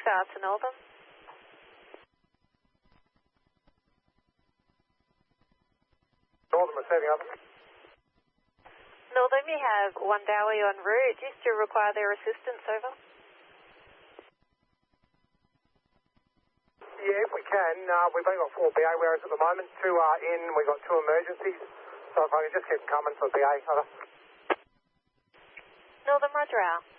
Star to Northern. Northern receiving, over. Northern, you have one Dowie en route. Do you still require their assistance, over? Yeah, if we can. We've only got 4 BA wearers at the moment. 2 are in. We've got 2 emergencies. So if I can just keep them coming for BA, over. Northern, roger out.